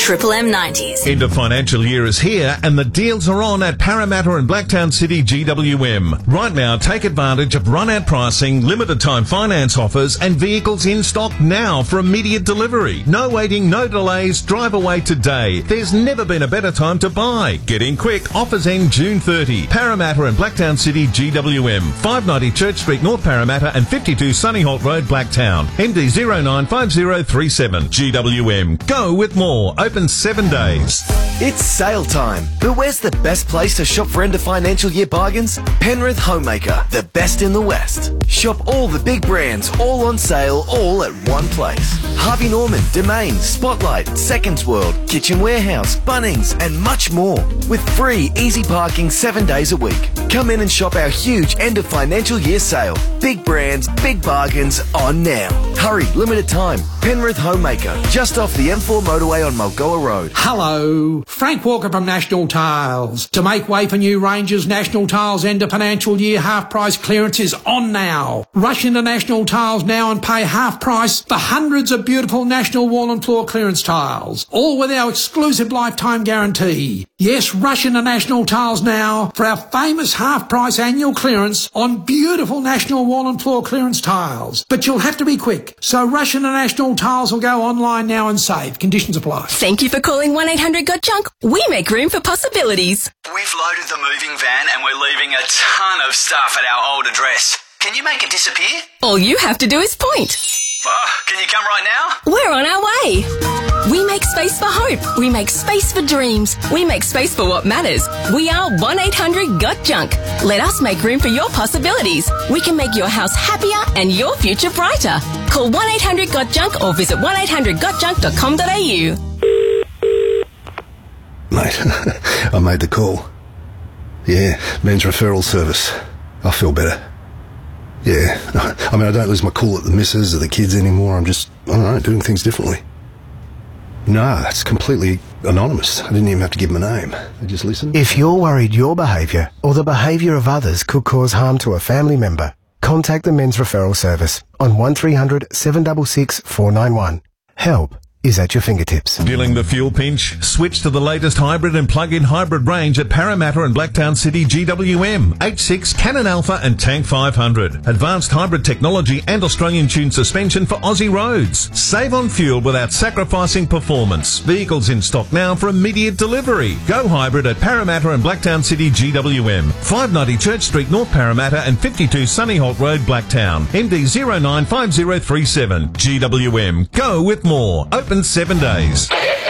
Triple M 90s. End of financial year is here and the deals are on at Parramatta and Blacktown City GWM. Right now, take advantage of run-out pricing, limited time finance offers and vehicles in stock now for immediate delivery. No waiting, no delays, drive away today. There's never been a better time to buy. Get in quick, offers end June 30. Parramatta and Blacktown City GWM. 590 Church Street, North Parramatta and 52 Sunnyholt Road, Blacktown. MD 095037. GWM. Go with more. Open 7 days. It's sale time, but where's the best place to shop for end of financial year bargains? Penrith Homemaker, the best in the West. Shop all the big brands, all on sale, all at one place. Harvey Norman, Domain, Spotlight, Seconds World, Kitchen Warehouse, Bunnings, and much more. With free, easy parking 7 days a week. Come in and shop our huge end of financial year sale. Big brands, big bargains, on now. Hurry, limited time. Penrith Homemaker, just off the M4 motorway on Mulgoa Road. Hello, Frank Walker from National Tiles. To make way for new ranges, National Tiles end of financial year half price clearance is on now. Rush into National Tiles now and pay half price for hundreds of beautiful National wall and floor clearance tiles, all with our exclusive lifetime guarantee. Yes, rush into National Tiles now for our famous half price annual clearance on beautiful National wall and floor clearance tiles. But you'll have to be quick, so rush into National Tiles or go online now and save. Conditions apply. Thank you for calling 1-800-GOT-JUNK. We make room for possibilities. We've loaded the moving van and we're leaving a ton of stuff at our old address. Can you make it disappear? All you have to do is point. Can you come right now? We're on our way. We make space for hope. We make space for dreams. We make space for what matters. We are 1-800-GOT-JUNK. Let us make room for your possibilities. We can make your house happier and your future brighter. Call 1-800-GOT-JUNK or visit 1800gotjunk.com.au. Mate, I made the call. Yeah, men's referral service. I feel better. Yeah, I mean, I don't lose my cool at the missus or the kids anymore. I'm just, I don't know, doing things differently. No, that's completely anonymous. I didn't even have to give them a name. They just listened. If you're worried your behaviour or the behaviour of others could cause harm to a family member, contact the Men's Referral Service on 1300 766 491. Help is at your fingertips. Feeling the fuel pinch? Switch to the latest hybrid and plug-in hybrid range at Parramatta and Blacktown City GWM. H6, Cannon Alpha and Tank 500. Advanced hybrid technology and Australian-tuned suspension for Aussie roads. Save on fuel without sacrificing performance. Vehicles in stock now for immediate delivery. Go hybrid at Parramatta and Blacktown City GWM. 590 Church Street, North Parramatta and 52 Sunnyholt Road, Blacktown. MD 095037. GWM. Go with more. Open 7 days.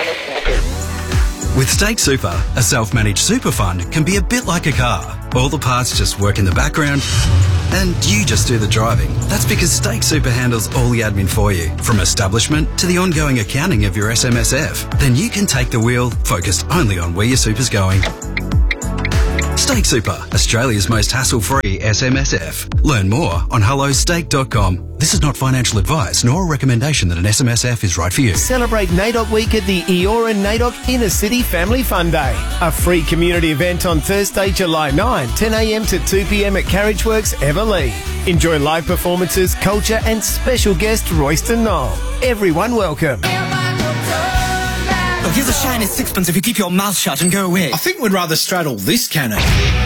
With State Super, a self-managed super fund can be a bit like a car. All the parts just work in the background and you just do the driving. That's because Stake Super handles all the admin for you, from establishment to the ongoing accounting of your SMSF. Then you can take the wheel, focused only on where your super's going. Stake Super, Australia's most hassle-free SMSF. Learn more on hellostake.com. This is not financial advice nor a recommendation that an SMSF is right for you. Celebrate NAIDOC Week at the Eora NAIDOC Inner City Family Fun Day. A free community event on Thursday, July 9, 10 a.m. to 2 p.m. at Carriageworks Everleigh. Enjoy live performances, culture and special guest Royston Knoll. Everyone welcome. Here's a shiny sixpence if you keep your mouth shut and go away. I think we'd rather straddle this cannon.